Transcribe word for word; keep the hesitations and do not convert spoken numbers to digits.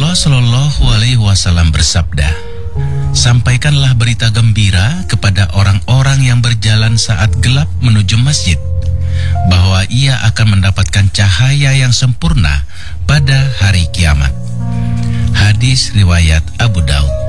Rasulullah Shallallahu Alaihi Wasallam bersabda, "Sampaikanlah berita gembira kepada orang-orang yang berjalan saat gelap menuju masjid, bahwa ia akan mendapatkan cahaya yang sempurna pada hari kiamat." Hadis riwayat Abu Daud.